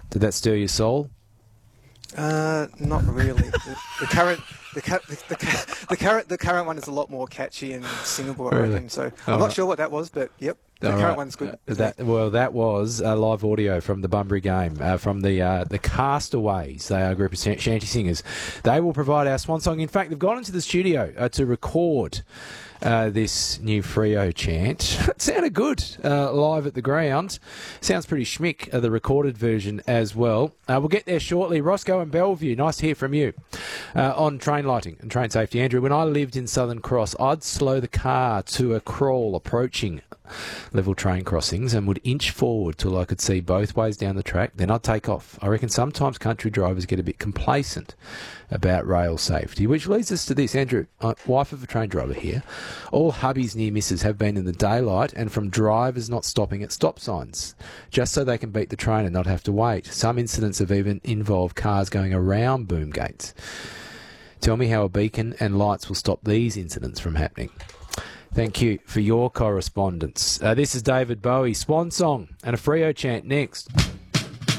Did that stir your soul? Not really. The current one is a lot more catchy and singable, I reckon. So I'm not sure what that was, but yep, the current one's good. That was live audio from the Bunbury game, from the Castaways. They are a group of shanty singers. They will provide our swan song. In fact, they've gone into the studio to record this new Freo chant. It sounded good live at the ground. Sounds pretty schmick, the recorded version as well. We'll get there shortly. Roscoe and Bellevue, nice to hear from you on train lighting and train safety. Andrew, when I lived in Southern Cross, I'd slow the car to a crawl approaching level train crossings and would inch forward till I could see both ways down the track. Then I'd take off. I reckon sometimes country drivers get a bit complacent about rail safety, which leads us to this. Andrew, wife of a train driver here. All hubbies near misses have been in the daylight and from drivers not stopping at stop signs, just so they can beat the train and not have to wait. Some incidents have even involved cars going around boom gates. Tell me how a beacon and lights will stop these incidents from happening. Thank you for your correspondence. This is David Bowie, Swan Song, and a Freo chant next.